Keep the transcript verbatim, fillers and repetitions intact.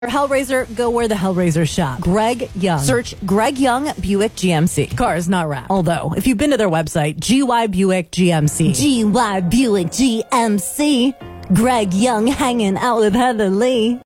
Hellraiser, go where the Hellraisers shop. Greg Young. Search Greg Young Buick G M C. Cars not wrapped. Although, if you've been to their website, G Y Buick G M C. G Y Buick G M C. Greg Young hanging out with Heather Lee.